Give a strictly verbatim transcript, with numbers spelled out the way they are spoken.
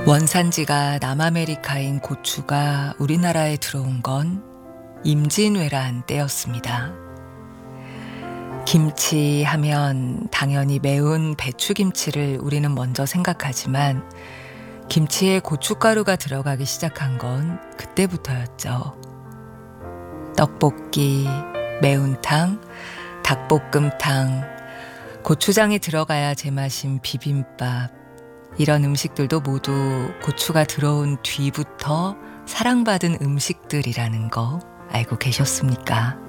원산지가 남아메리카인 고추가 우리나라에 들어온 건 임진왜란 때였습니다. 김치 하면 당연히 매운 배추김치를 우리는 먼저 생각하지만 김치에 고춧가루가 들어가기 시작한 건 그때부터였죠. 떡볶이, 매운탕, 닭볶음탕, 고추장이 들어가야 제맛인 비빔밥, 이런 음식들도 모두 고추가 들어온 뒤부터 사랑받은 음식들이라는 거 알고 계셨습니까?